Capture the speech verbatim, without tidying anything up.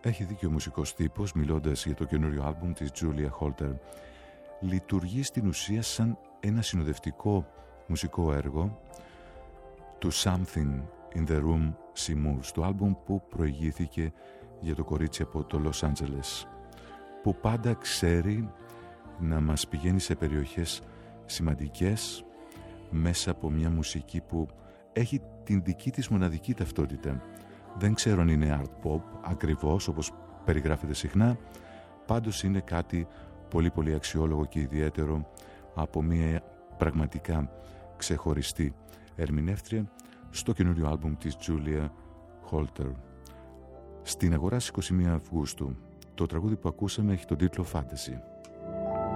Έχει δίκιο ο μουσικός τύπος μιλώντας για το καινούριο άλμπουμ της Julia Holter. Λειτουργεί στην ουσία σαν ένα συνοδευτικό μουσικό έργο του Something in the Room She Moves, το άλμπουμ που προηγήθηκε για το κορίτσι από το Λος Άντζελες, που πάντα ξέρει να μας πηγαίνει σε περιοχές σημαντικές μέσα από μια μουσική που έχει την δική της μοναδική ταυτότητα. Δεν ξέρω αν είναι art pop ακριβώς όπως περιγράφεται συχνά, πάντως είναι κάτι πολύ πολύ αξιόλογο και ιδιαίτερο από μια πραγματικά ξεχωριστή ερμηνεύτρια στο καινούριο άλμπουμ της Julia Holter. Στην αγορά στις είκοσι μία Αυγούστου. Το τραγούδι που ακούσαμε έχει τον τίτλο Fantasy.